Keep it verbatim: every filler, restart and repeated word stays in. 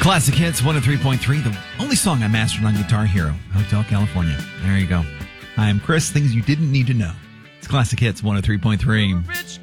Classic Hits one oh three point three, the only song I mastered on Guitar Hero, Hotel California. There you go. Hi, I'm Chris. Things you didn't need to know. It's Classic Hits one oh three point three. Rich